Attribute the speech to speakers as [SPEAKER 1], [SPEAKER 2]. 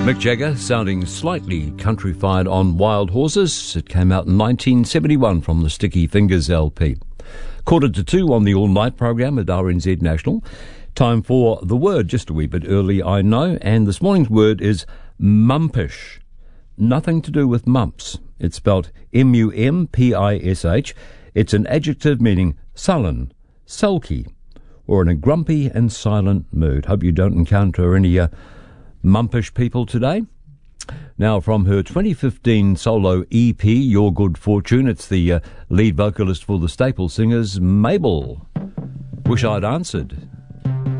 [SPEAKER 1] Mick Jagger sounding slightly countrified on Wild Horses. It came out in 1971 from the Sticky Fingers LP. 1:45 on the all-night program at RNZ National. Time for the word, just a wee bit early, I know, and this morning's word is mumpish. Nothing to do with mumps. It's spelled M-U-M-P-I-S-H. It's an adjective meaning sullen, sulky, or in a grumpy and silent mood. Hope you don't encounter any mumpish people today. Now, from her 2015 solo EP, Your Good Fortune, it's the lead vocalist for the Staple Singers, Mabel. Wish I'd answered.